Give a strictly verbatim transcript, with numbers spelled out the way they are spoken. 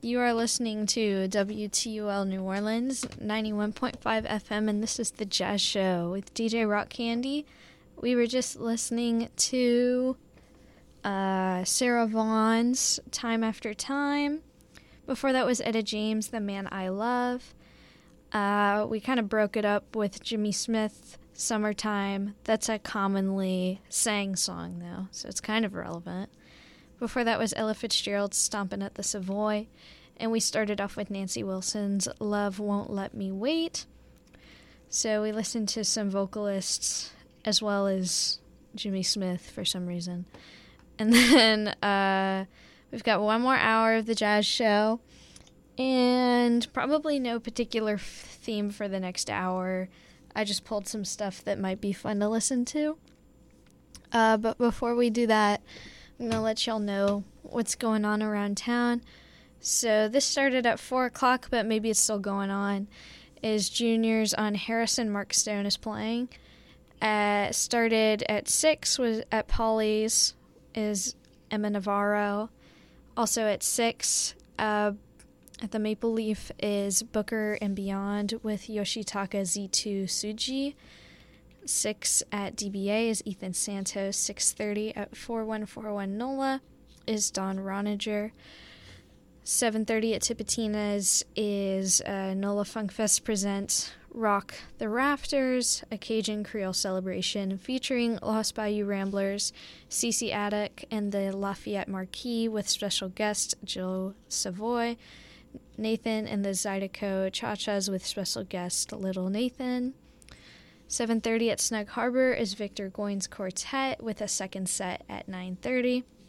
You are listening to W T U L New Orleans, ninety-one point five F M, and this is The Jazz Show with D J Rock Candy. We were just listening to uh, Sarah Vaughan's Time After Time. Before that was Etta James, The Man I Love. Uh, we kind of broke it up with Jimmy Smith, Summertime. That's a commonly sang song, though, so it's kind of relevant. Before that was Ella Fitzgerald's Stompin' at the Savoy. And we started off with Nancy Wilson's Love Won't Let Me Wait. So we listened to some vocalists as well as Jimmy Smith for some reason. And then uh, we've got one more hour of the Jazz Show. And probably no particular f- theme for the next hour. I just pulled some stuff that might be fun to listen to. Uh, but before we do that, I'm going to let y'all know what's going on around town. So this started at four o'clock, but maybe it's still going on, is Juniors on Harrison Mark Stone is playing. Uh, started at six was at Polly's is Emma Navarro. Also at six, uh, at the Maple Leaf is Booker and Beyond with Yoshitaka Z two Tsuji. six at D B A is Ethan Santos. six thirty at four one four one NOLA is Don Roninger. seven thirty at Tipitina's is uh, NOLA Funk Fest present Rock the Rafters, a Cajun Creole celebration featuring Lost Bayou Ramblers, Cece Attic, and the Lafayette Marquis with special guest Jill Savoy, Nathan and the Zydeco Cha-Chas with special guest Little Nathan. seven thirty at Snug Harbor is Victor Goines Quartet with a second set at nine thirty.